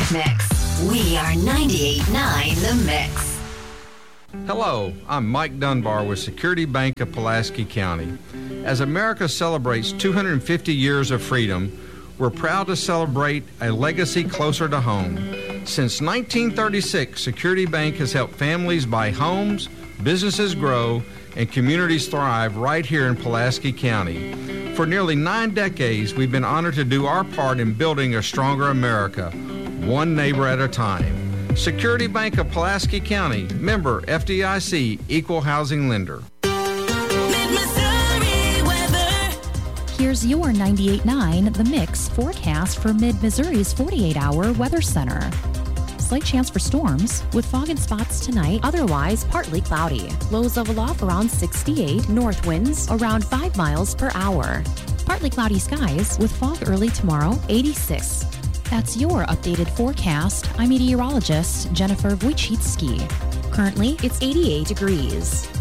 Traffic Mix. We are 98.9 The Mix. Hello, I'm Mike Dunbar with Security Bank of Pulaski County. As America celebrates 250 years of freedom, we're proud to celebrate a legacy closer to home. Since 1936, Security Bank has helped families buy homes, businesses grow, and communities thrive right here in Pulaski County. For nearly 9 decades, we've been honored to do our part in building a stronger America, one neighbor at a time. Security Bank of Pulaski County, member FDIC, equal housing lender. Here's your 98.9 The Mix forecast for Mid-Missouri's 48-hour weather center. Slight chance for storms with fog and spots tonight, otherwise partly cloudy. Lows level off around 68, north winds around 5 miles per hour. Partly cloudy skies with fog early tomorrow, 86. That's your updated forecast. I'm meteorologist Jennifer Wojcicki. Currently, it's 88 degrees.